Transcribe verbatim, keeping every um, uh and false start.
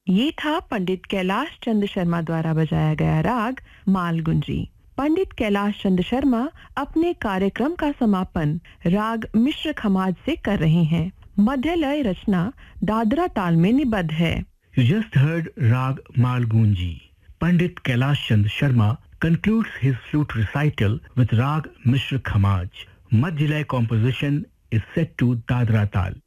ये था पंडित कैलाश चंद्र शर्मा द्वारा बजाया गया राग मालगुंजी। पंडित कैलाश चंद्र शर्मा अपने कार्यक्रम का समापन राग मिश्र खमाज से कर रहे हैं। मध्य लय रचना दादरा ताल में निबद्ध है। You just heard Rag Malgunji. Pandit Kailash Chandra Sharma concludes his flute recital with Rag Mishra Khamaj. Madhya Lay composition is set to Dadra Tal.